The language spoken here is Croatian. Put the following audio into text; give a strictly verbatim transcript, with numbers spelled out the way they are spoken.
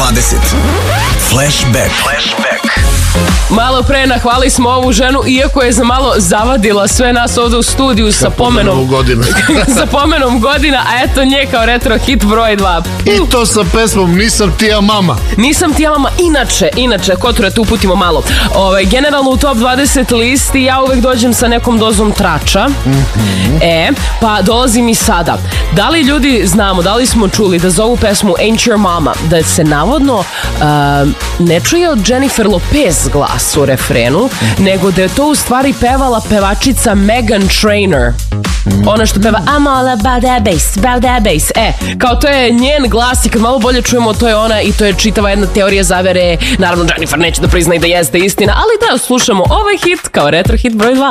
dvadeset. Flashback. Flashback. Malo pre nahvali smo ovu ženu, iako je za malo zavadila sve nas ovde u studiju sa pomenom godina. sa pomenom godina, a eto nje kao retro hit broj dva. I to sa pesmom Nisam ti ja mama. Nisam ti ja mama. Inače, inače, Koture, tu uputimo malo. Ovaj, generalno u top dvadeset listi ja uvek dođem sa nekom dozom trača. Mm-hmm. E, pa dolazim i sada. Da li ljudi znamo, da li smo čuli da za ovu pesmu Ain't Your Mama, da se navodno uh, ne čuje od Jennifer Lopez glas u refrenu, mm-hmm. nego da je to u stvari pevala pevačica Meghan Trainor. Mm-hmm. Ona što peva I'm all about that bass, about that bass. E, kao to je njen glas i kad malo bolje čujemo, to je ona i to je čitava jedna teorija zavere. Naravno, Jennifer neće da prizna i da jeste istina, ali da slušamo ovaj hit kao retro hit broj dva.